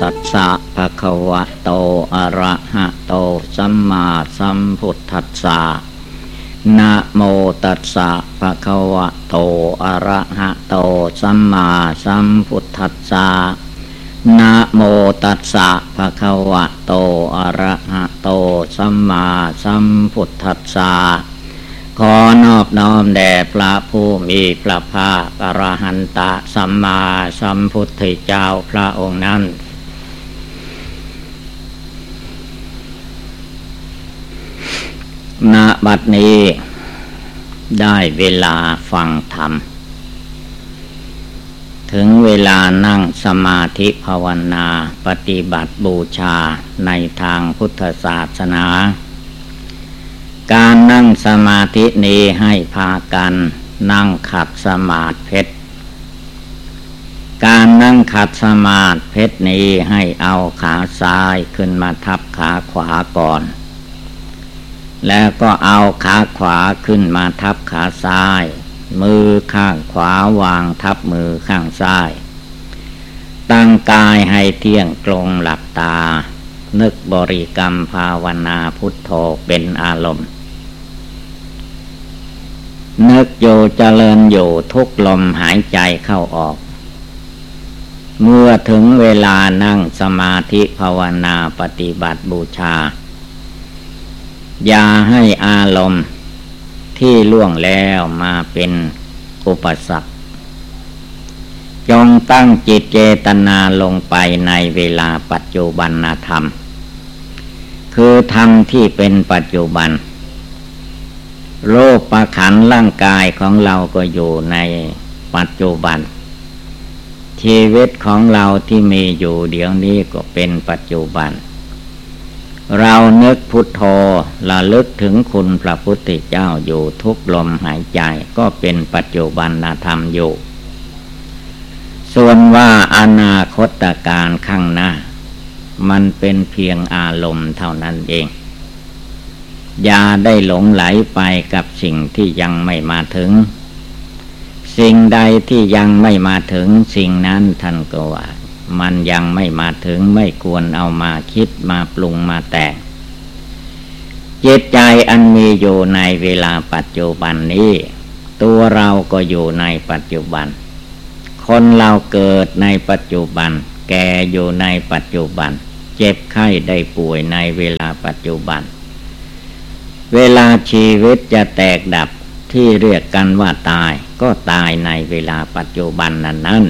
ตัสสะภะคะวะโตอะระหะโตสัมมาสัมพุทธัสสะนะโมตัสสะภะคะวะโตอะระหะโตสัมมาสัมพุทธัสสะนะโมตัสสะภะคะวะโตอะระหะโตสัมมาสัมพุทธัสสะขอนอบน้อมแด่พระผู้มีพระภาคอรหันตสัมมาสัมพุทธเจ้าพระองค์นั้นณบัดนี้ได้เวลาฟังธรรมถึงเวลานั่งสมาธิภาวนาปฏิบัติบูชาในทางพุทธศาสนาการนั่งสมาธินี้ให้พากันนั่งขัดสมาธิการนั่งขัดสมาธินี้ให้เอาขาซ้ายขึ้นมาทับขาขวาก่อนแล้วก็เอาขาขวาขึ้นมาทับขาซ้ายมือข้างขวาวางทับมือข้างซ้ายตั้งกายให้เที่ยงตรงหลับตานึกบริกรรมภาวนาพุทโธเป็นอารมณ์นึกอยู่เจริญอยู่ทุกลมหายใจเข้าออกเมื่อถึงเวลานั่งสมาธิภาวนาปฏิบัติบูชาอย่าให้อารมณ์ที่ล่วงแล้วมาเป็นอุปสรรคจงตั้งจิตเจตนาลงไปในเวลาปัจจุบันธรรมคือธรรมที่เป็นปัจจุบันโลกประขันร่างกายของเราก็อยู่ในปัจจุบันชีวิตของเราที่มีอยู่เดี๋ยวนี้ก็เป็นปัจจุบันเรานึกพุทโธระลึกถึงคุณพระพุทธเจ้าอยู่ทุกลมหายใจก็เป็นปัจจุบันธรรมอยู่ส่วนว่าอนาคตการข้างหน้ามันเป็นเพียงอารมณ์เท่านั้นเองอย่าได้หลงไหลไปกับสิ่งที่ยังไม่มาถึงสิ่งใดที่ยังไม่มาถึงสิ่งนั้นท่านก็ว่ามันยังไม่มาถึงไม่ควรเอามาคิดมาปรุงมาแต่งจิตใจอันมีอยู่ในเวลาปัจจุบันนี้ตัวเราก็อยู่ในปัจจุบันคนเราเกิดในปัจจุบันแก่อยู่ในปัจจุบันเจ็บไข้ได้ป่วยในเวลาปัจจุบันเวลาชีวิตจะแตกดับที่เรียกกันว่าตายก็ตายในเวลาปัจจุบันนั้น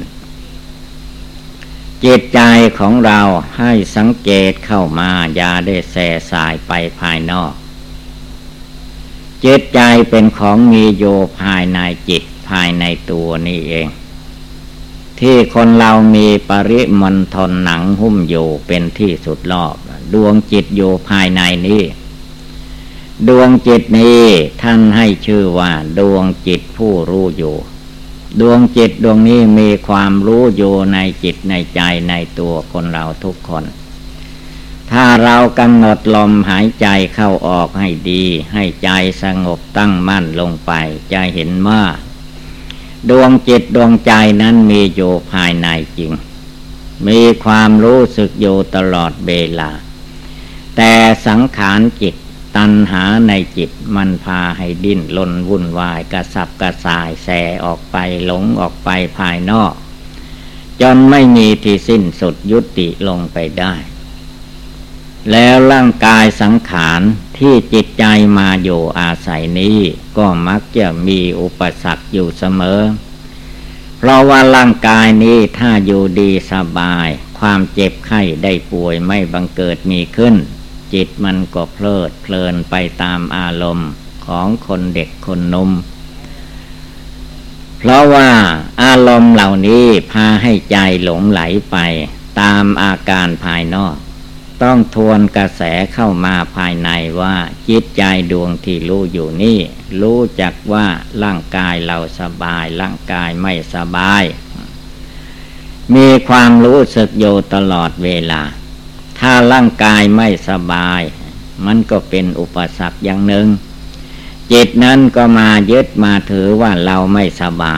จิตใจของเราให้สังเกตเข้ามาอย่าได้แส่สายไปภายนอกจิตใจเป็นของมีอยู่ภายในจิตภายในตัวนี่เองที่คนเรามีปริมณฑลหนังหุ้มอยู่เป็นที่สุดรอบดวงจิตอยู่ภายในนี้ดวงจิตนี้ท่านให้ชื่อว่าดวงจิตผู้รู้อยู่ดวงจิตดวงนี้มีความรู้อยู่ในจิตในใจในตัวคนเราทุกคนถ้าเรากำหนดลมหายใจเข้าออกให้ดีให้ใจสงบตั้งมั่นลงไปจะเห็นว่าดวงจิตดวงใจนั้นมีอยู่ภายในจริงมีความรู้สึกอยู่ตลอดเวลาแต่สังขารจิตตัณหาในจิตมันพาให้ดิ้นรนวุ่นวายกระสับกระส่ายแส่ออกไปหลงออกไปภายนอกจนไม่มีที่สิ้นสุดยุติลงไปได้แล้วร่างกายสังขารที่จิตใจมาอยู่อาศัยนี้ก็มักจะมีอุปสรรคอยู่เสมอเพราะว่าร่างกายนี้ถ้าอยู่ดีสบายความเจ็บไข้ได้ป่วยไม่บังเกิดมีขึ้นจิตมันก็เพลิดเพลินไปตามอารมณ์ของคนเด็กคนหนุ่มเพราะว่าอารมณ์เหล่านี้พาให้ใจหลงไหลไปตามอาการภายนอกต้องทวนกระแสเข้ามาภายในว่าจิตใจดวงที่รู้อยู่นี่รู้จักว่าร่างกายเราสบายร่างกายไม่สบายมีความรู้สึกอยู่ตลอดเวลาถ้าร่างกายไม่สบายมันก็เป็นอุปสรรคอย่างหนึ่งจิตนั้นก็มายึดมาถือว่าเราไม่สบาย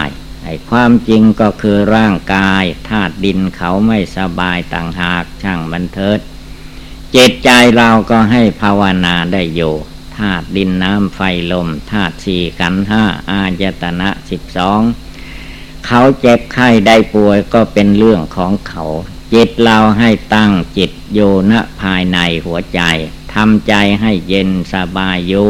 ไอ้ความจริงก็คือร่างกายธาตุดินเขาไม่สบายต่างหากช่างมันเถิดจิตใจเราก็ให้ภาวนาได้อยู่ธาตุดินน้ำไฟลมธาตุสี่ขันธ์ห้าอายตนะ12เขาเจ็บไข้ได้ป่วยก็เป็นเรื่องของเขาจิตเราให้ตั้งจิตอยู่ณภายในหัวใจทำใจให้เย็นสบายอยู่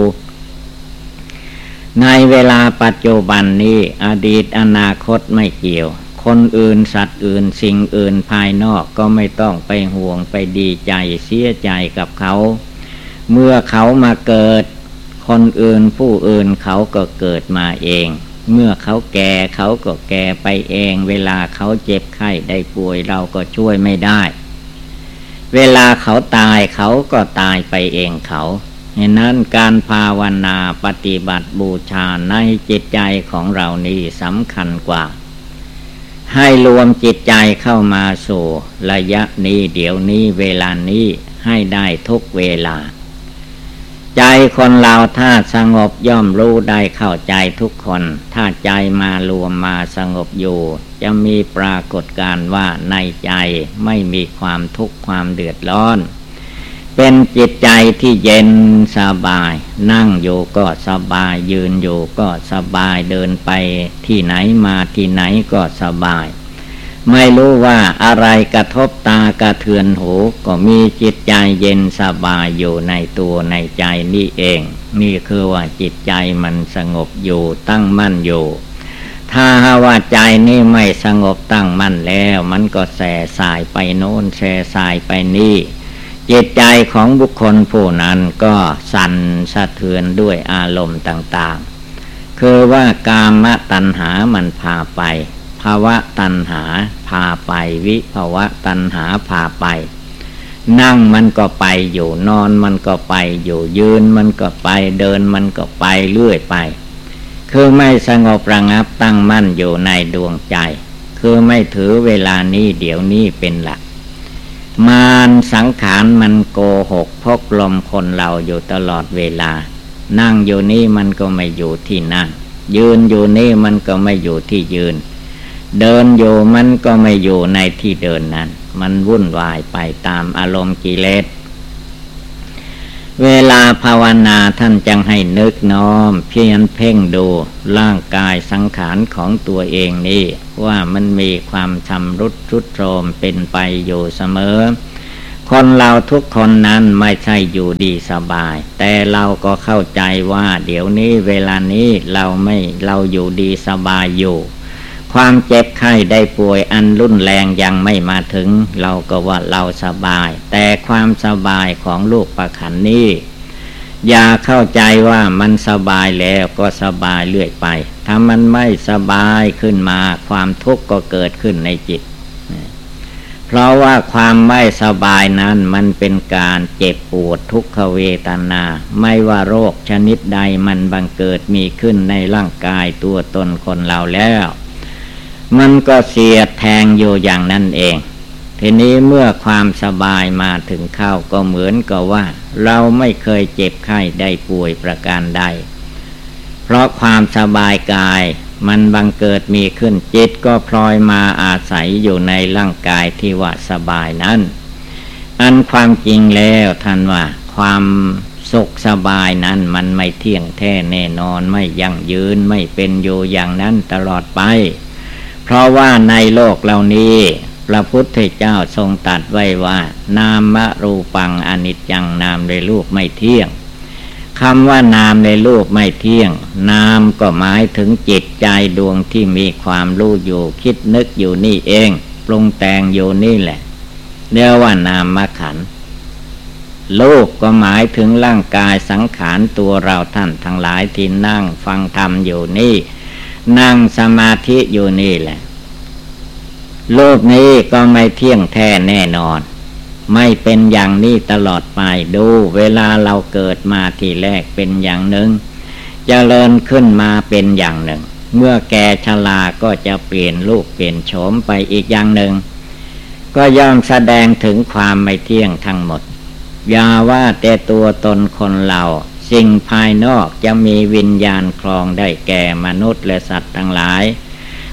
ในเวลาปัจจุบันนี้อดีตอนาคตไม่เกี่ยวคนอื่นสัตว์อื่นสิ่งอื่นภายนอกก็ไม่ต้องไปห่วงไปดีใจเสียใจกับเขาเมื่อเขามาเกิดคนอื่นผู้อื่นเขาก็เกิดมาเองเมื่อเขาแก่เขาก็แก่ไปเองเวลาเขาเจ็บไข้ได้ป่วยเราก็ช่วยไม่ได้เวลาเขาตายเขาก็ตายไปเองเขาฉะนั้นการภาวนาปฏิบัติบูชาในจิตใจของเรานี้สำคัญกว่าให้รวมจิตใจเข้ามาสู่ระยะนี้เดี๋ยวนี้เวลานี้ให้ได้ทุกเวลาใจคนเราถ้าสงบย่อมรู้ได้เข้าใจทุกคนถ้าใจมารวมมาสงบอยู่จะมีปรากฏการณ์ว่าในใจไม่มีความทุกข์ความเดือดร้อนเป็นจิตใจที่เย็นสบายนั่งอยู่ก็สบายยืนอยู่ก็สบายเดินไปที่ไหนมาที่ไหนก็สบายไม่รู้ว่าอะไรกระทบตากระเทือนหูก็มีจิตใจเย็นสบายอยู่ในตัวในใจนี่เองนี่คือว่าจิตใจมันสงบอยู่ตั้งมั่นอยู่ถ้าว่าใจนี่ไม่สงบตั้งมั่นแล้วมันก็แส่สายไปโน้นแส่สายไปนี่จิตใจของบุคคลผู้นั้นก็สั่นสะเทือนด้วยอารมณ์ต่างๆคือว่ากามตัณหามันพาไปภาวะตัณหาพาไปวิภาวะตัณหาพาไปนั่งมันก็ไปอยู่นอนมันก็ไปอยู่ยืนมันก็ไปเดินมันก็ไปเรื่อยไปคือไม่สงบระงับตั้งมั่นอยู่ในดวงใจคือไม่ถือเวลานี้เดี๋ยวนี้เป็นหลักมารสังขารมันโกหกพกลมคนเราอยู่ตลอดเวลานั่งอยู่นี่มันก็ไม่อยู่ที่นั่งยืนอยู่นี่มันก็ไม่อยู่ที่ยืนเดินอยู่มันก็ไม่อยู่ในที่เดินนั้นมันวุ่นวายไปตามอารมณ์กิเลสเวลาภาวนาท่านจึงให้นึกน้อมเพียรเพ่งดูร่างกายสังขารของตัวเองนี่ว่ามันมีความชำรุดทรุดโทรมเป็นไปอยู่เสมอคนเราทุกคนนั้นไม่ใช่อยู่ดีสบายแต่เราก็เข้าใจว่าเดี๋ยวนี้เวลานี้เราอยู่ดีสบายอยู่ความเจ็บไข้ได้ป่วยอันรุนแรงยังไม่มาถึงเราก็ว่าเราสบายแต่ความสบายของลูกประขันนี้อย่าเข้าใจว่ามันสบายแล้วก็สบายเรื่อยไปถ้ามันไม่สบายขึ้นมาความทุกข์ก็เกิดขึ้นในจิตเพราะว่าความไม่สบายนั้นมันเป็นการเจ็บปวดทุกขเวทนาไม่ว่าโรคชนิดใดมันบังเกิดมีขึ้นในร่างกายตัวตนคนเราแล้วมันก็เสียดแทงอยู่อย่างนั้นเองทีนี้เมื่อความสบายมาถึงเข้าก็เหมือนกับว่าเราไม่เคยเจ็บไข้ได้ป่วยประการใดเพราะความสบายกายมันบังเกิดมีขึ้นจิตก็พลอยมาอาศัยอยู่ในร่างกายที่ว่าสบายนั้นอันความจริงแล้วท่านว่าความสุขสบายนั้นมันไม่เที่ยงแท้แน่นอนไม่ยั่งยืนไม่เป็นอยู่อย่างนั้นตลอดไปเพราะว่าในโลกเหล่านี้พระพุทธเจ้าทรงตรัสไว้ว่านามรูปังอนิจจังนามในรูปไม่เที่ยงคำว่านามในรูปไม่เที่ยงนามก็หมายถึงจิตใจดวงที่มีความรู้อยู่คิดนึกอยู่นี่เองปรุงแต่งอยู่นี่แหละเรียกว่านามขันธ์รูปก็หมายถึงร่างกายสังขารตัวเราท่านทั้งหลายที่นั่งฟังธรรมอยู่นี่นั่งสมาธิอยู่นี่แหละโลกนี้ก็ไม่เที่ยงแท้แน่นอนไม่เป็นอย่างนี้ตลอดไปดูเวลาเราเกิดมาทีแรกเป็นอย่างหนึ่งเจริญขึ้นมาเป็นอย่างหนึ่งเมื่อแก่ชราก็จะเปลี่ยนรูปเปลี่ยนโฉมไปอีกอย่างหนึ่งก็ย่อมแสดงถึงความไม่เที่ยงทั้งหมดอย่าว่าแต่ตัวตนคนเราสิ่งภายนอกจะมีวิญญาณครองได้แก่มนุษย์และสัตว์ทั้งหลาย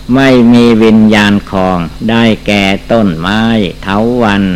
ไม่มีวิญญาณครองได้แก่ต้นไม้เถาวัลย์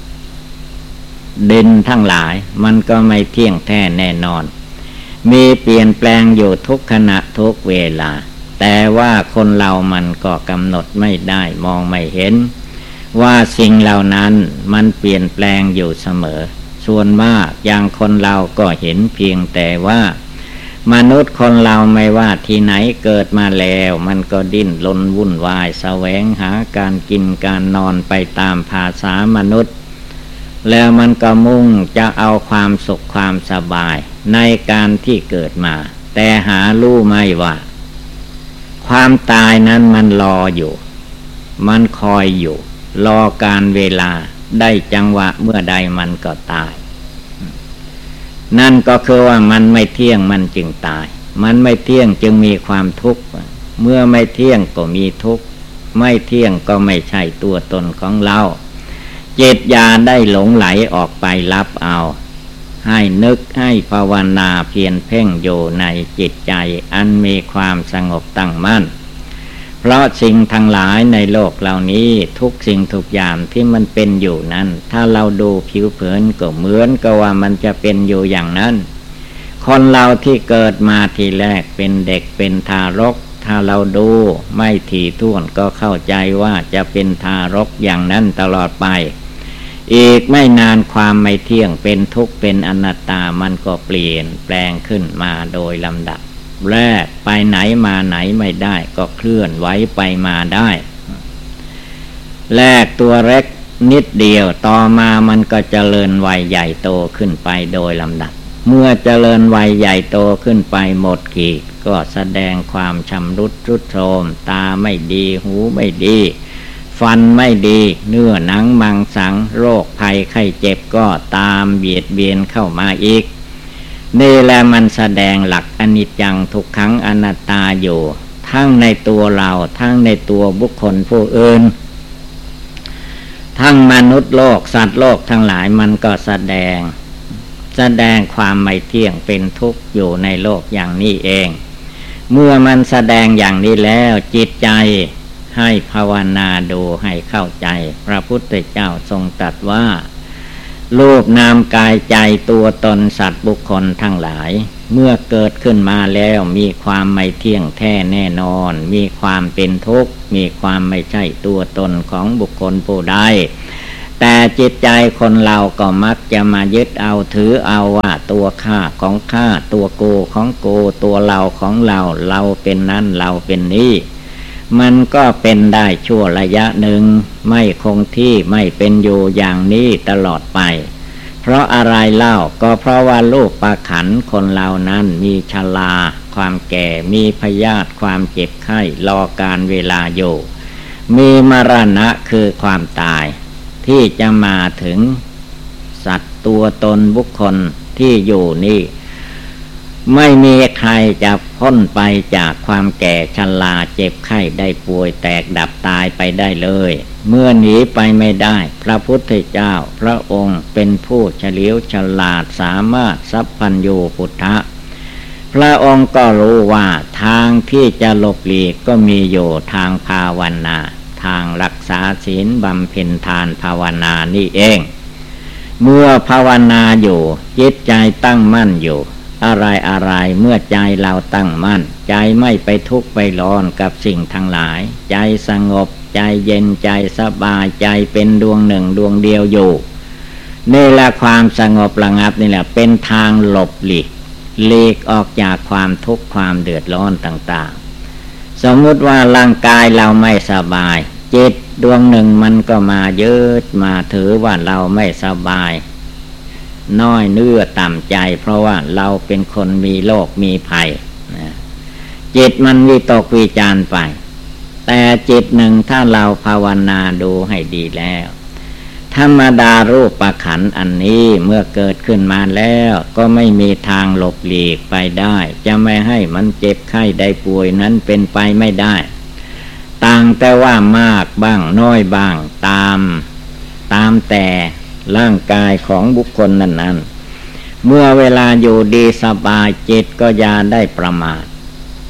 ดินทั้งหลายมันก็ไม่เที่ยงแท้แน่นอนมีเปลี่ยนแปลงอยู่ทุกขณะทุกเวลาแต่ว่าคนเรามันก็กำหนดไม่ได้มองไม่เห็นว่าสิ่งเหล่านั้นมันเปลี่ยนแปลงอยู่เสมอส่วนมากอย่างคนเราก็เห็นเพียงแต่ว่ามนุษย์คนเราไม่ว่าที่ไหนเกิดมาแล้วมันก็ดิ้นรนวุ่นวายแสวงหาการกินการนอนไปตามภาษามนุษย์แล้วมันก็มุ่งจะเอาความสุขความสบายในการที่เกิดมาแต่หารู้ไม่ว่าความตายนั้นมันรออยู่มันคอยอยู่รอการเวลาได้จังหวะเมื่อใดมันก็ตายนั่นก็คือว่ามันไม่เที่ยงมันจึงตายมันไม่เที่ยงจึงมีความทุกข์เมื่อไม่เที่ยงก็มีทุกข์ไม่เที่ยงก็ไม่ใช่ตัวตนของเราจิตอย่าได้หลงไหลออกไปรับเอาให้นึกให้ภาวนาเพียรเพ่งอยู่ในจิตใจอันมีความสงบตั้งมั่นเพราะสิ่งทั้งหลายในโลกเหล่านี้ทุกสิ่งทุกอย่างที่มันเป็นอยู่นั้นถ้าเราดูผิวเผินก็เหมือนกับว่ามันจะเป็นอยู่อย่างนั้นคนเราที่เกิดมาทีแรกเป็นเด็กเป็นทารกถ้าเราดูไม่ถี่ถ้วนก็เข้าใจว่าจะเป็นทารกอย่างนั้นตลอดไปอีกไม่นานความไม่เที่ยงเป็นทุกข์เป็นอนัตตามันก็เปลี่ยนแปลงขึ้นมาโดยลำดับแรกไปไหนมาไหนไม่ได้ก็เคลื่อนไหวไปมาได้แรกตัวเล็กนิดเดียวต่อมามันก็เจริญวัยใหญ่โตขึ้นไปโดยลำดับเมื่อเจริญวัยใหญ่โตขึ้นไปหมดขีดก็แสดงความชำรุดทรุดโทรมตาไม่ดีหูไม่ดีฟันไม่ดีเนื้อหนังมังสังโรคภัยไข้เจ็บก็ตามเบียดเบียนเข้ามาอีกนี่แหละมันแสดงหลักอนิจจังทุกขังอนัตตาอยู่ทั้งในตัวเราทั้งในตัวบุคคลผู้อื่นทั้งมนุษย์โลกสัตว์โลกทั้งหลายมันก็แสดงความไม่เที่ยงเป็นทุกข์อยู่ในโลกอย่างนี้เองเมื่อมันแสดงอย่างนี้แล้วจิตใจให้ภาวนาดูให้เข้าใจพระพุทธเจ้าทรงตรัสว่ารูปนามกายใจตัวตนสัตว์บุคคลทั้งหลายเมื่อเกิดขึ้นมาแล้วมีความไม่เที่ยงแท้แน่นอนมีความเป็นทุกข์มีความไม่ใช่ตัวตนของบุคคลผู้ใดแต่จิตใจคนเราก็มักจะมายึดเอาถือเอาว่าตัวข้าของข้าตัวโกของโกตัวเราของเราเราเป็นนั่นเราเป็นนี้มันก็เป็นได้ชั่วระยะหนึ่งไม่คงที่ไม่เป็นอยู่อย่างนี้ตลอดไปเพราะอะไรเล่าก็เพราะว่ารูปประขันคนเรานั้นมีชราความแก่มีพยาธิความเจ็บไข้รอการเวลาอยู่มีมรณะคือความตายที่จะมาถึงสัตว์ตัวตนบุคคลที่อยู่นี่ไม่มีใครจะพ้นไปจากความแก่ชราเจ็บไข้ได้ป่วยแตกดับตายไปได้เลยเมื่อหนีไปไม่ได้พระพุทธเจ้าพระองค์เป็นผู้เฉลียวฉลาดสามารถสัพพัญญูพุทธะพระองค์ก็รู้ว่าทางที่จะหลบหลีกก็มีอยู่ทางภาวนาทางรักษาศีลบำเพ็ญทานภาวนานี่เองเมื่อภาวนาอยู่จิตใจตั้งมั่นอยู่อะไรเมื่อใจเราตั้งมั่นใจไม่ไปทุกข์ไปร้อนกับสิ่งทั้งหลายใจสงบใจเย็นใจสบายใจเป็นดวงหนึ่งดวงเดียวอยู่นี่แหละความสงบระงับนี่แหละเป็นทางหลบหลีกออกจากความทุกข์ความเดือดร้อนต่างๆสมมุติว่าร่างกายเราไม่สบายจิตดวงหนึ่งมันก็มายึดมาถือว่าเราไม่สบายน้อยเนื้อต่ำใจเพราะว่าเราเป็นคนมีโรคมีภัยจิตมันวิตกวิจารไปแต่จิตหนึ่งถ้าเราภาวนาดูให้ดีแล้วธรรมดารูปขันธ์อันนี้เมื่อเกิดขึ้นมาแล้วก็ไม่มีทางหลบหลีกไปได้จะไม่ให้มันเจ็บไข้ได้ป่วยนั้นเป็นไปไม่ได้ต่างแต่ว่ามากบ้างน้อยบ้างตามแต่ร่างกายของบุคคลนั้นๆเมื่อเวลาอยู่ดีสบายจิตก็อย่าได้ประมาท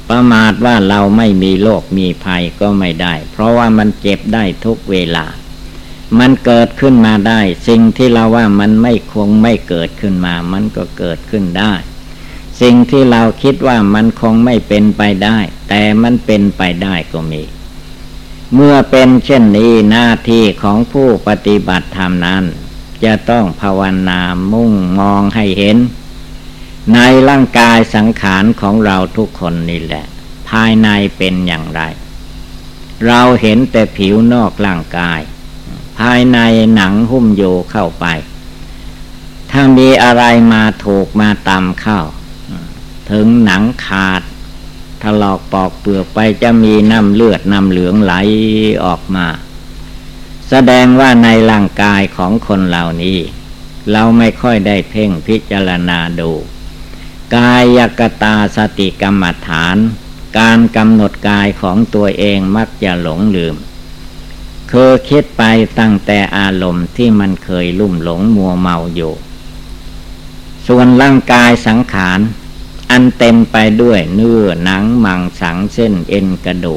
ประมาทว่าเราไม่มีโรคมีภัยก็ไม่ได้เพราะว่ามันเจ็บได้ทุกเวลามันเกิดขึ้นมาได้สิ่งที่เราว่ามันไม่คงไม่เกิดขึ้นมามันก็เกิดขึ้นได้สิ่งที่เราคิดว่ามันคงไม่เป็นไปได้แต่มันเป็นไปได้ก็มีเมื่อเป็นเช่นนี้หน้าที่ของผู้ปฏิบัติธรรมนั้นจะต้องภาวนามุ่งมองให้เห็นในร่างกายสังขารของเราทุกคนนี่แหละภายในเป็นอย่างไรเราเห็นแต่ผิวนอกร่างกายภายในหนังหุ้มอยู่เข้าไปถ้ามีอะไรมาถูกมาตำเข้าถึงหนังขาดถลอกปอกเปลือกไปจะมีน้ำเลือดน้ำเหลืองไหลออกมาแสดงว่าในร่างกายของคนเหล่านี้เราไม่ค่อยได้เพ่งพิจารณาดูกายกตาสติกรรมฐานการกำหนดกายของตัวเองมักจะหลงลืมคือคิดไปตั้งแต่อารมณ์ที่มันเคยลุ่มหลงมัวเมาอยู่ส่วนร่างกายสังขารอันเต็มไปด้วยเนื้อหนังมังสังเส้นเอ็นกระดู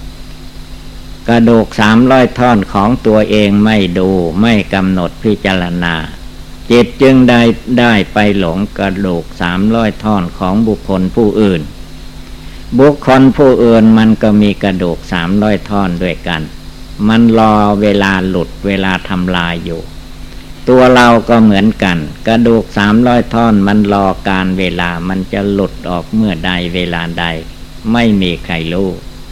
ก300 ท่อนของตัวเองไม่ดูไม่กำหนดพิจารณาจิตจึงได้ไปหลงกระดูก300 ท่อนของบุคคลผู้อื่นบุคคลผู้อื่นมันก็มีกระดูก300 ท่อนด้วยกันมันรอเวลาหลุดเวลาทำลายอยู่ตัวเราก็เหมือนกันกระดูก300 ท่อนมันรอการเวลามันจะหลุดออกเมื่อใดเวลาใดไม่มีใครรู้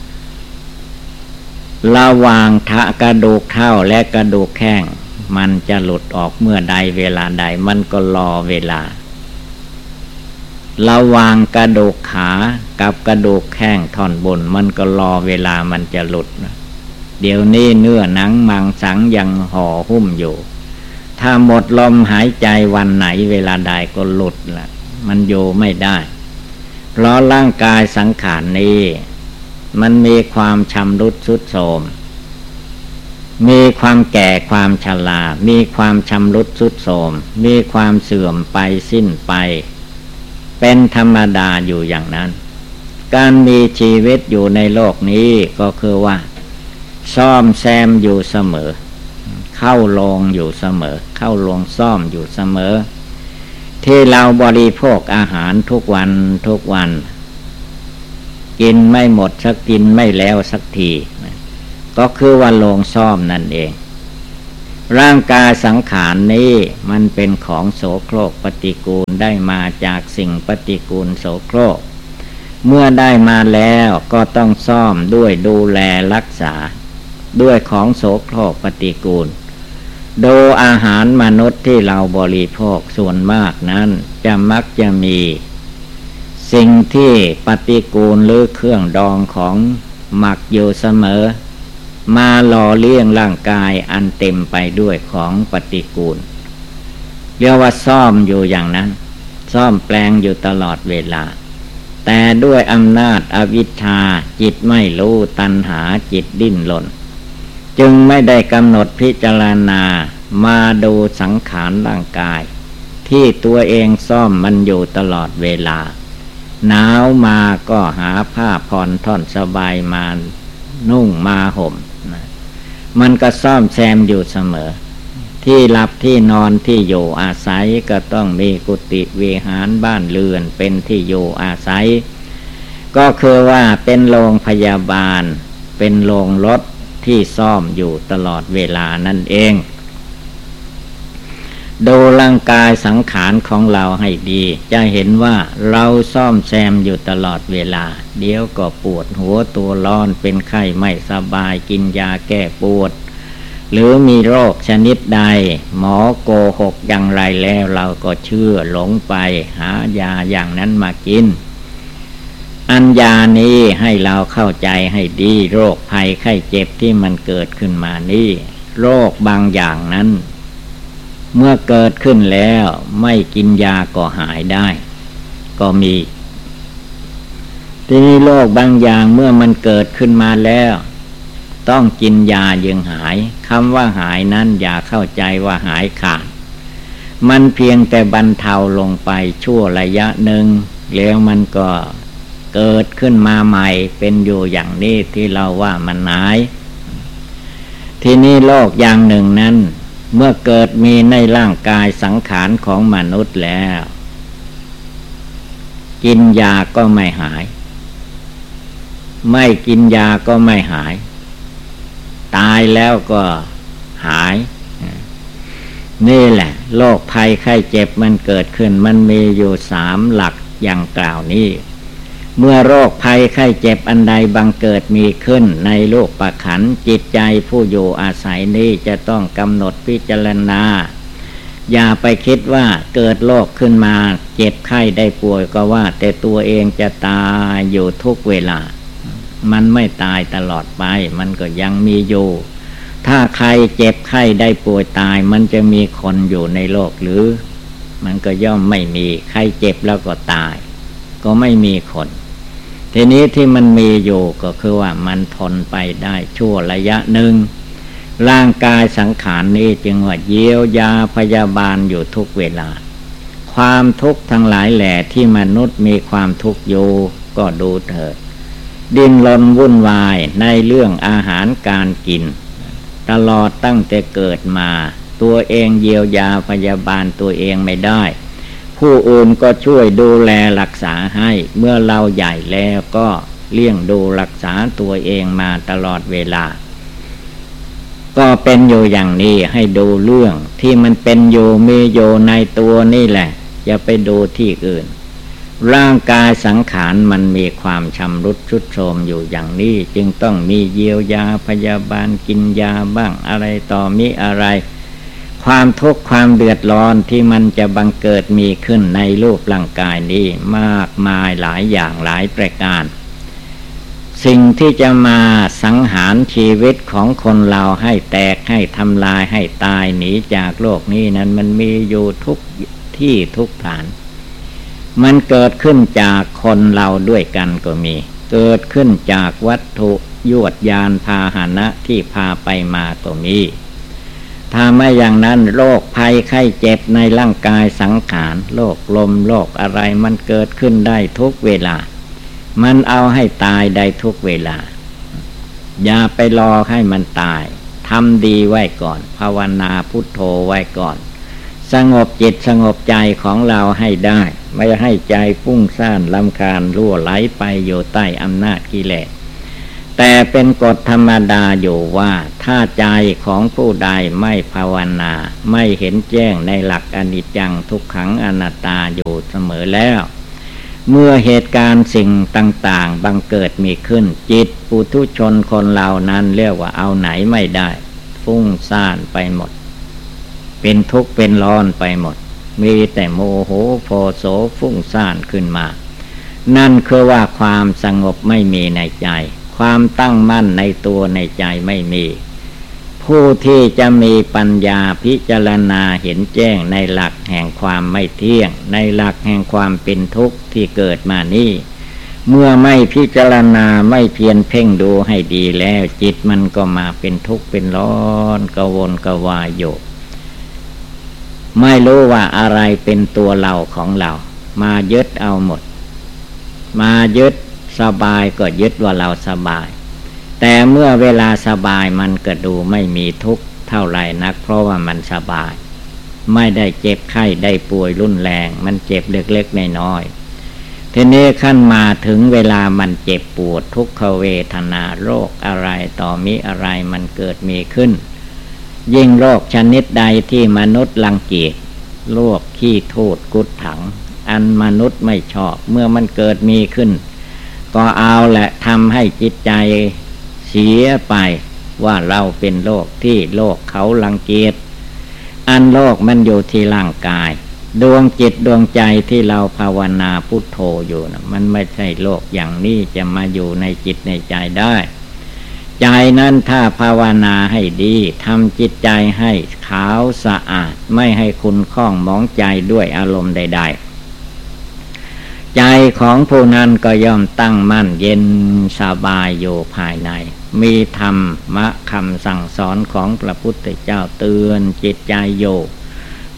ระหว่างกระดูกเท้าและกระดูกแข้งมันจะหลุดออกเมื่อใดเวลาใดมันก็รอเวลาระหว่างกระดูกขากับกระดูกแข้งท่อนบนมันก็รอเวลามันจะหลุดนะเดี๋ยวนี้เนื้อหนังมังสังยังห่อหุ้มอยู่ถ้าหมดลมหายใจวันไหนเวลาใดก็หลุดละมันอยู่ไม่ได้เพราะร่างกายสังขารนี้มันมีความชำรุดทรุดโทรมมีความแก่ความชรามีความชำรุดทรุดโทรมมีความเสื่อมไปสิ้นไปเป็นธรรมดาอยู่อย่างนั้นการมีชีวิตอยู่ในโลกนี้ก็คือว่าซ่อมแซมอยู่เสมอเข้าโรงอยู่เสมอเข้าโรงซ่อมอยู่เสมอที่เราบริโภคอาหารทุกวันกินไม่หมดสักกินไม่แล้วสักทีก็คือว่าโรงซ่อมนั่นเองร่างกายสังขารนี้มันเป็นของโสโครกปฏิกูลได้มาจากสิ่งปฏิกูลโสโครกเมื่อได้มาแล้วก็ต้องซ่อมด้วยดูแลรักษาด้วยของโสโครกปฏิกูลดูอาหารมนุษย์ที่เราบริโภคส่วนมากนั้นมักจะมีสิ่งที่ปฏิกูลหรือเครื่องดองของหมักอยู่เสมอมาหล่อเลี้ยงร่างกายอันเต็มไปด้วยของปฏิกูลเรียกว่าซ่อมอยู่อย่างนั้นซ่อมแปลงอยู่ตลอดเวลาแต่ด้วยอำนาจอวิชชาจิตไม่รู้ตัณหาจิตดิ้นรนจึงไม่ได้กำหนดพิจารณามาดูสังขารร่างกายที่ตัวเองซ่อมมันอยู่ตลอดเวลาหนาวมาก็หาผ้าผ่อนท่อนสบายมานุ่งมาห่มมันก็ซ่อมแซมอยู่เสมอที่หลับที่นอนที่อยู่อาศัยก็ต้องมีกุฏิวิหารบ้านเรือนเป็นที่อยู่อาศัยก็คือว่าเป็นโรงพยาบาลเป็นโรงรถที่ซ่อมอยู่ตลอดเวลานั่นเองดูร่างกายสังขารของเราให้ดีจะเห็นว่าเราซ่อมแซมอยู่ตลอดเวลาเดี๋ยวก็ปวดหัวตัวร้อนเป็นไข้ไม่สบายกินยาแก้ปวดหรือมีโรคชนิดใดหมอโกหกอย่างไรแล้วเราก็เชื่อหลงไปหายาอย่างนั้นมากินอันยานี้ให้เราเข้าใจให้ดีโรคภัยไข้เจ็บที่มันเกิดขึ้นมานี้โรคบางอย่างนั้นเมื่อเกิดขึ้นแล้วไม่กินยาก็หายได้ก็มีทีนี้โรคบางอย่างเมื่อมันเกิดขึ้นมาแล้วต้องกินยายังหายคำว่าหายนั้นอย่าเข้าใจว่าหายขาดมันเพียงแต่บรรเทาลงไปชั่วระยะหนึ่งแล้วมันก็เกิดขึ้นมาใหม่เป็นอยู่อย่างนี้ที่เราว่ามันหายทีนี้โลกอย่างหนึ่งนั้นเมื่อเกิดมีในร่างกายสังขารของมนุษย์แล้วกินยาก็ไม่หายไม่กินยาก็ไม่หายตายแล้วก็หายนี่แหละโรคภัยไข้เจ็บมันเกิดขึ้นมันมีอยู่3หลักอย่างกล่าวนี้เมื่อโรคภัยไข้เจ็บอันใดบังเกิดมีขึ้นในโลกปขันธ์จิตใจผู้อยู่อาศัยนี้จะต้องกำหนดพิจารณาอย่าไปคิดว่าเกิดโรคขึ้นมาเจ็บไข้ได้ป่วยก็ว่าแต่ตัวเองจะตายอยู่ทุกเวลามันไม่ตายตลอดไปมันก็ยังมีอยู่ถ้าใครเจ็บไข้ได้ป่วยตายมันจะมีคนอยู่ในโลกหรือมันก็ย่อมไม่มีใครเจ็บแล้วก็ตายก็ไม่มีคนทีนี้ที่มันมีอยู่ก็คือว่ามันทนไปได้ชั่วระยะหนึ่งร่างกายสังขารนี้จึงว่าเยียวยาพยาบาลอยู่ทุกเวลาความทุกข์ทั้งหลายแหล่ที่มนุษย์มีความทุกข์อยู่ก็ดูเถิดดิ้นรนวุ่นวายในเรื่องอาหารการกินตลอดตั้งแต่เกิดมาตัวเองเยียวยาพยาบาลตัวเองไม่ได้ผู้อื่นก็ช่วยดูแลรักษาให้เมื่อเราใหญ่แล้วก็เลี้ยงดูรักษาตัวเองมาตลอดเวลาก็เป็นอยู่อย่างนี้ให้ดูเรื่องที่มันเป็นอยู่มีอยู่ในตัวนี่แหละอย่าไปดูที่อื่นร่างกายสังขารมันมีความชำรุดทรุดโทรมอยู่อย่างนี้จึงต้องมีเยียวยาพยาบาลกินยาบ้างอะไรต่อมีอะไรความทุกข์ความเดือดร้อนที่มันจะบังเกิดมีขึ้นในรูปร่างกายนี้มากมายหลายอย่างหลายประการสิ่งที่จะมาสังหารชีวิตของคนเราให้แตกให้ทำลายให้ตายหนีจากโลกนี้นั้นมันมีอยู่ทุกที่ทุกฐานมันเกิดขึ้นจากคนเราด้วยกันก็มีเกิดขึ้นจากวัตถุยวดยานพาหนะที่พาไปมาก็มีถ้าไม่อย่างนั้นโรคภัยไข้เจ็บในร่างกายสังขารโรคลมโรคอะไรมันเกิดขึ้นได้ทุกเวลามันเอาให้ตายได้ทุกเวลาอย่าไปรอให้มันตายทำดีไว้ก่อนภาวนาพุทโธไว้ก่อนสงบจิตสงบใจของเราให้ได้ไม่ให้ใจฟุ้งซ่านรำคาญรั่วไหลไปอยู่ใต้อำนาจกิเลสแต่เป็นกฎธรรมดาอยู่ว่าถ้าใจของผู้ใดไม่ภาวนาไม่เห็นแจ้งในหลักอนิจจังทุกขังอนัตตาอยู่เสมอแล้วเมื่อเหตุการณ์สิ่งต่างๆบังเกิดมีขึ้นจิตปุถุชนคนเหล่านั้นเรียกว่าเอาไหนไม่ได้ฟุ้งซ่านไปหมดเป็นทุกข์เป็นร้อนไปหมดมีแต่โมโหโทโสฟุ้งซ่านขึ้นมานั่นคือว่าความสงบไม่มีในใจความตั้งมั่นในตัวในใจไม่มีผู้ที่จะมีปัญญาพิจารณาเห็นแจ้งในหลักแห่งความไม่เที่ยงในหลักแห่งความเป็นทุกข์ที่เกิดมานี้เมื่อไม่พิจารณาไม่เพียรเพ่งดูให้ดีแล้วจิตมันก็มาเป็นทุกข์เป็นร้อนกระวนกระวายอยู่ไม่รู้ว่าอะไรเป็นตัวเราของเรามายึดเอาหมดมายึดสบายก็ยึดว่าเราสบายแต่เมื่อเวลาสบายมันก็ดูไม่มีทุกข์เท่าไหร่นักเพราะว่ามันสบายไม่ได้เจ็บไข้ได้ป่วยรุนแรงมันเจ็บเล็กๆน้อยๆทีนี้ขั้นมาถึงเวลามันเจ็บปวดทุกขเวทนาโรคอะไรต่อมีอะไรมันเกิดมีขึ้นยิ่งโรคชนิดใดที่มนุษย์รังเกียจโรคขี้ทูดกุดถังอันมนุษย์ไม่ชอบเมื่อมันเกิดมีขึ้นก็เอาแหละทำให้จิตใจเสียไปว่าเราเป็นโรคที่โรคเขารังเกียจอันโรคมันอยู่ที่ร่างกายดวงจิตดวงใจที่เราภาวนาพุทโธอยู่นะมันไม่ใช่โรคอย่างนี้จะมาอยู่ในจิตในใจได้ใจนั้นถ้าภาวนาให้ดีทำจิตใจให้ขาวสะอาดไม่ให้ขุ่นข้องหมองใจด้วยอารมณ์ใดๆใจของผู้นั้นก็ย่อมตั้งมั่นเย็นสบายอยู่ภายในมีธรรมะคำสั่งสอนของพระพุทธเจ้าเตือนจิตใจอยู่พ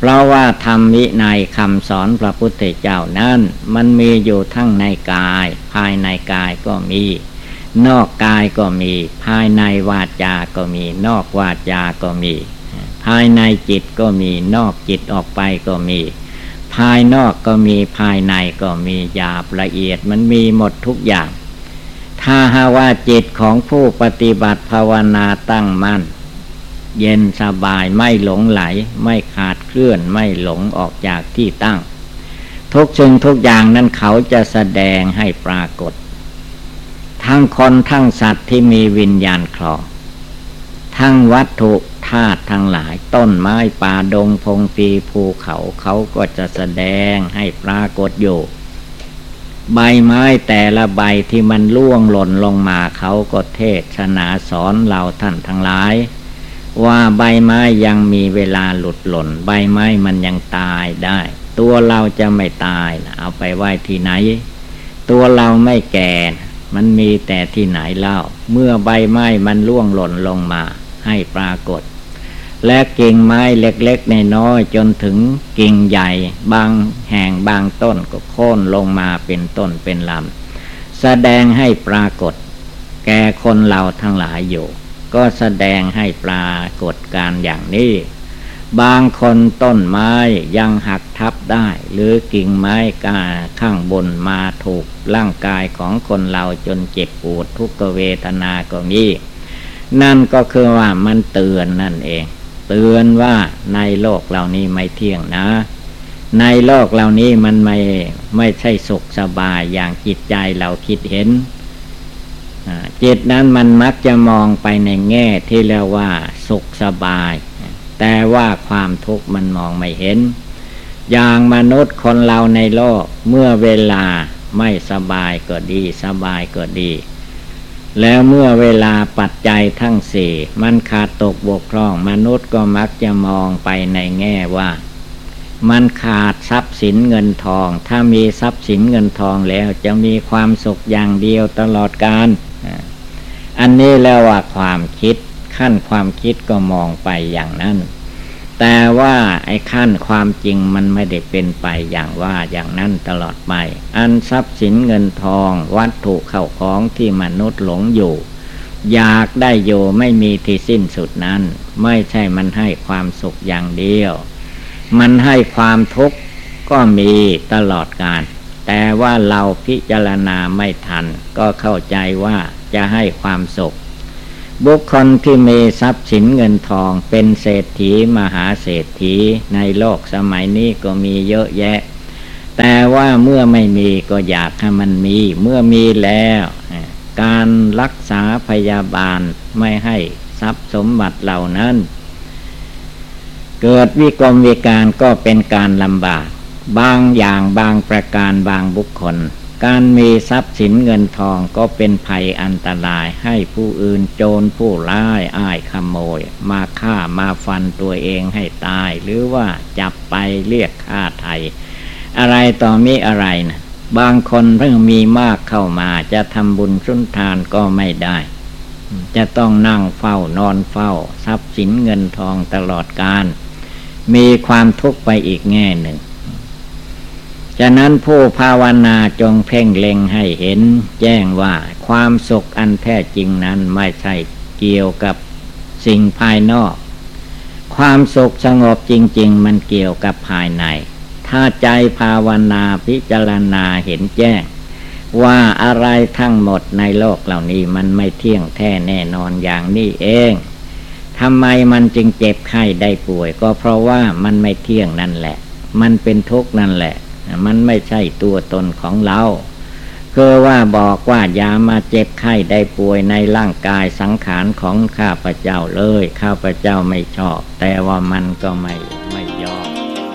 เพราะว่าธรรมวินัยคำสอนพระพุทธเจ้านั้นมันมีอยู่ทั้งในกายภายในกายก็มีนอกกายก็มีภายในวาจาก็มีนอกวาจาก็มีภายในจิตก็มีนอกจิตออกไปก็มีภายนอกก็มีภายในก็มีหยาบละเอียดมันมีหมดทุกอย่างถ้าหากว่าจิตของผู้ปฏิบัติภาวนาตั้งมั่นเย็นสบายไม่หลงไหลไม่ขาดเคลื่อนไม่หลงออกจากที่ตั้งทุกสิ่งทุกอย่างนั้นเขาจะแสดงให้ปรากฏทั้งคนทั้งสัตว์ที่มีวิญญาณครองทั้งวัตถุธาตุทั้งหลายต้นไม้ป่าดงพงปีภูเขาเขาก็จะแสดงให้ปรากฏอยู่ใบไม้แต่ละใบที่มันร่วงหล่นลงมาเขาก็เทศนาสอนเราท่านทั้งหลายว่าใบไม้ยังมีเวลาหลุดหล่นใบไม้มันยังตายได้ตัวเราจะไม่ตายนะเอาไปไว้ที่ไหนตัวเราไม่แก่มันมีแต่ที่ไหนเล่าเมื่อใบไม้มันร่วงหล่นลงมาให้ปรากฏและกิ่งไม้เล็กๆน้อยๆจนถึงกิ่งใหญ่บางแห่งบางต้นก็โค่นลงมาเป็นต้นเป็นลำแสดงให้ปรากฏแก่คนเราทั้งหลายอยู่ก็แสดงให้ปรากฏการอย่างนี้บางคนต้นไม้ยังหักทับได้หรือกิ่งไม้ข้างบนมาถูกร่างกายของคนเราจนเจ็บปวดทุกขเวทนาก็มีนั่นก็คือว่ามันเตือนนั่นเองเตือนว่าในโลกเหล่านี้ไม่เที่ยงนะในโลกเหล่านี้มันไม่ใช่สุขสบายอย่างจิตใจเราคิดเห็นจิตนั้นมันมักจะมองไปในแง่ที่เรียกว่าสุขสบายแต่ว่าความทุกข์มันมองไม่เห็นอย่างมนุษย์คนเราในโลกเมื่อเวลาไม่สบายก็ดีสบายก็ดีแล้วเมื่อเวลาปัจจัยทั้งสี่มันขาดตกบกพร่องมนุษย์ก็มักจะมองไปในแง่ว่ามันขาดทรัพย์สินเงินทองถ้ามีทรัพย์สินเงินทองแล้วจะมีความสุขอย่างเดียวตลอดกาลอันนี้แล้วว่าความคิดขั้นความคิดก็มองไปอย่างนั้นแต่ว่าไอ้ขั้นความจริงมันไม่ได้เป็นไปอย่างว่าอย่างนั้นตลอดไปอันทรัพย์สินเงินทองวัตถุเข้าของที่มนุษย์หลงอยู่อยากได้อยู่ไม่มีที่สิ้นสุดนั้นไม่ใช่มันให้ความสุขอย่างเดียวมันให้ความทุกข์ก็มีตลอดกาลแต่ว่าเราพิจารณาไม่ทันก็เข้าใจว่าจะให้ความสุขบุคคลที่มีทรัพย์สินเงินทองเป็นเศรษฐีมหาเศรษฐีในโลกสมัยนี้ก็มีเยอะแยะแต่ว่าเมื่อไม่มีก็อยากให้มันมีเมื่อมีแล้วการรักษาพยาบาลไม่ให้ทรัพย์สมบัติเหล่านั้นเกิดวิกลวิการก็เป็นการลำบากบางอย่างบางประการบางบุคคลการมีทรัพย์สินเงินทองก็เป็นภัยอันตรายให้ผู้อื่นโจรผู้ร้ายอ้ายขโมยมาฆ่ามาฟันตัวเองให้ตายหรือว่าจับไปเรียกค่าไถ่อะไรต่อมีอะไรนะบางคนเพิ่งมีมากเข้ามาจะทำบุญสุนทานก็ไม่ได้จะต้องนั่งเฝ้านอนเฝ้าทรัพย์สินเงินทองตลอดกาลมีความทุกข์ไปอีกแง่หนึ่งฉะนั้นผู้ภาวนาจงเพ่งเล็งให้เห็นแจ้งว่าความสุขอันแท้จริงนั้นไม่ใช่เกี่ยวกับสิ่งภายนอกความสุขสงบจริงๆมันเกี่ยวกับภายในถ้าใจภาวนาพิจารณาเห็นแจ้งว่าอะไรทั้งหมดในโลกเหล่านี้มันไม่เที่ยงแท้แน่นอนอย่างนี้เองทำไมมันจึงเจ็บไข้ได้ป่วยก็เพราะว่ามันไม่เที่ยงนั่นแหละมันเป็นทุกข์นั่นแหละมันไม่ใช่ตัวตนของเราคือว่าบอกว่าอย่ามาเจ็บไข้ได้ป่วยในร่างกายสังขารของข้าพเจ้าเลยข้าพเจ้าไม่ชอบแต่ว่ามันก็ไม่ยอม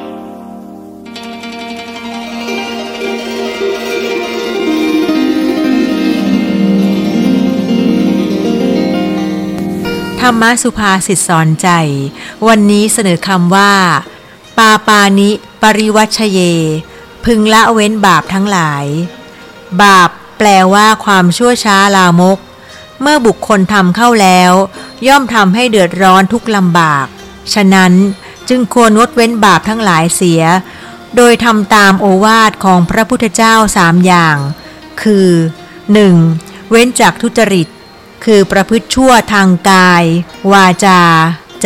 ธรรมสุภาษิตสอนใจวันนี้เสนอคำว่าปาปานิปริวัชเยพึงละเว้นบาปทั้งหลายบาปแปลว่าความชั่วช้าลามกเมื่อบุคคลทำเข้าแล้วย่อมทำให้เดือดร้อนทุกข์ลำบากฉะนั้นจึงควรงดเว้นบาปทั้งหลายเสียโดยทำตามโอวาทของพระพุทธเจ้า3อย่างคือ 1. เว้นจากทุจริตคือประพฤติชั่วทางกายวาจาใจ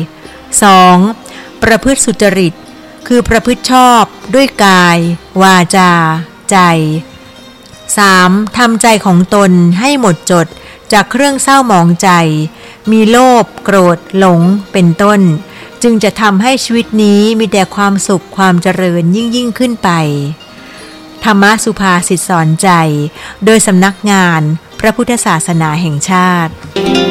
2. ประพฤติสุจริตคือประพฤติชอบด้วยกายวาจาใจ 3. ทำใจของตนให้หมดจดจากเครื่องเศร้าหมองใจมีโลภโกรธหลงเป็นต้นจึงจะทำให้ชีวิตนี้มีแต่ความสุขความเจริญยิ่งขึ้นไปธรรมสุภาษิตสอนใจโดยสำนักงานพระพุทธศาสนาแห่งชาติ